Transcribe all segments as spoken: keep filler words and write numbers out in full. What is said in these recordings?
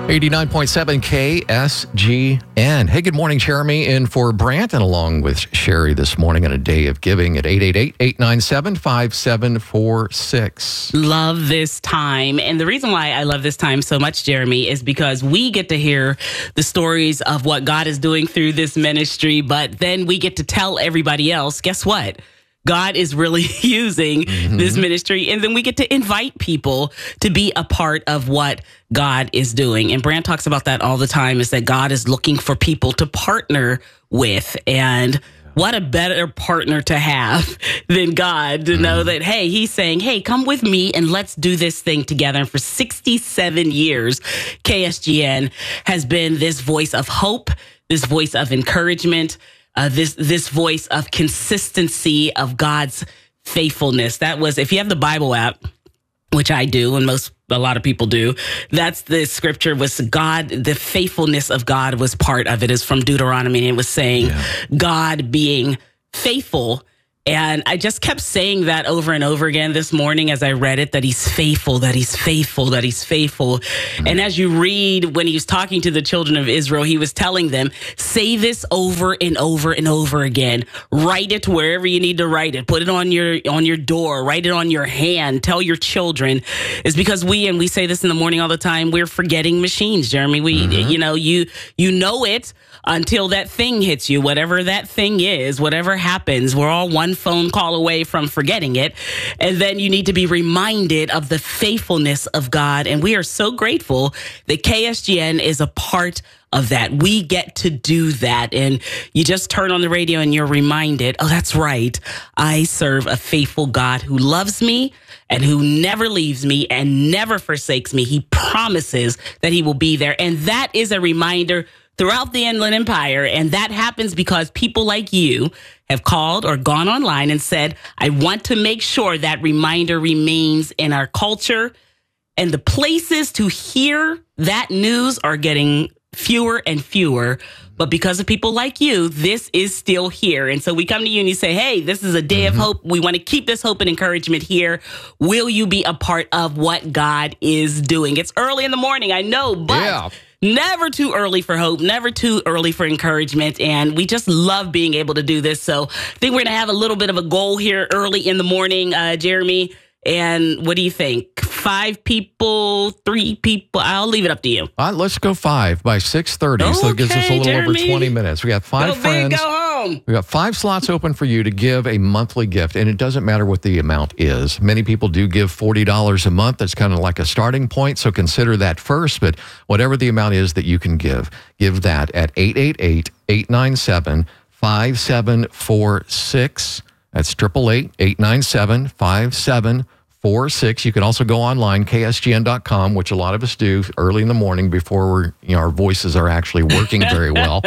eighty-nine point seven K S G N. Hey, good morning, Jeremy, in for Brant, and along with Sherry this morning on a day of giving at eight eight eight, eight nine seven, five seven four six. Love this time. And the reason why I love this time so much, Jeremy, is because we get to hear the stories of what God is doing through this ministry, but then we get to tell everybody else, guess what? God is really using mm-hmm. this ministry. And then we get to invite people to be a part of what God is doing. And Brant talks about that all the time, is that God is looking for people to partner with. And what a better partner to have than God, to mm-hmm. know that, hey, he's saying, hey, come with me and let's do this thing together. And for sixty-seven years, K S G N has been this voice of hope, this voice of encouragement, Uh, this this voice of consistency of God's faithfulness. That was, if you have the Bible app, which I do, and most a lot of people do, that's the scripture was God, the faithfulness of God was part of it. Is from Deuteronomy, and it was saying yeah. God being faithful. And I just kept saying that over and over again this morning as I read it, that he's faithful, that he's faithful, that he's faithful. Mm-hmm. And as you read, when he was talking to the children of Israel, he was telling them, say this over and over and over again. Write it wherever you need to write it. Put it on your on your door. Write it on your hand. Tell your children. It's because we, and we say this in the morning all the time, we're forgetting machines, Jeremy. We, mm-hmm. you know, you you know it until that thing hits you, whatever that thing is, whatever happens. We're all one phone call away from forgetting it. And then you need to be reminded of the faithfulness of God. And we are so grateful that K S G N is a part of that. We get to do that. And you just turn on the radio and you're reminded, oh, that's right. I serve a faithful God who loves me and who never leaves me and never forsakes me. He promises that he will be there. And that is a reminder throughout the Inland Empire. And that happens because people like you have called or gone online and said, I want to make sure that reminder remains in our culture. And the places to hear that news are getting fewer and fewer. But because of people like you, this is still here. And so we come to you and you say, hey, this is a day mm-hmm. of hope. We want to keep this hope and encouragement here. Will you be a part of what God is doing? It's early in the morning, I know, but yeah. never too early for hope, never too early for encouragement. And we just love being able to do this. So I think we're going to have a little bit of a goal here early in the morning, uh, Jeremy. And what do you think? Five people, three people? I'll leave it up to you. All right, let's go five by six thirty. Okay, so it gives us a little Jeremy. over twenty minutes. We got five go friends. Big, go home. We got five slots open for you to give a monthly gift. And it doesn't matter what the amount is. Many people do give forty dollars a month. That's kind of like a starting point. So consider that first. But whatever the amount is that you can give, give that at eight eight eight, eight nine seven, five seven four six. That's eight eight eight, eight nine seven, five seven four six. You can also go online, K S G N dot com, which a lot of us do early in the morning before we're, you know, our voices are actually working very well.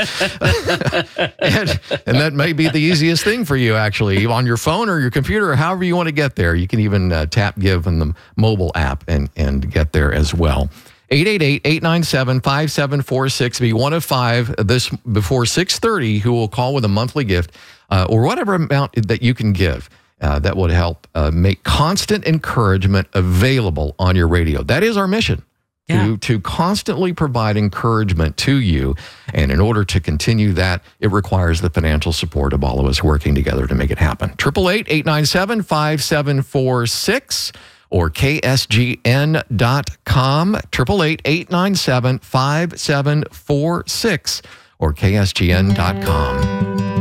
and, and that may be the easiest thing for you, actually, on your phone or your computer, or however you want to get there. You can even uh, tap Give in the mobile app and, and get there as well. eight eight eight, eight nine seven, five seven four six. Be one of five this before six thirty who will call with a monthly gift uh, or whatever amount that you can give. Uh, that would help uh, make constant encouragement available on your radio. That is our mission, yeah. to, to constantly provide encouragement to you. And in order to continue that, it requires the financial support of all of us working together to make it happen. eight eight eight, eight nine seven, five seven four six or K S G N dot com, eight eight eight, eight nine seven, five seven four six or K S G N dot com.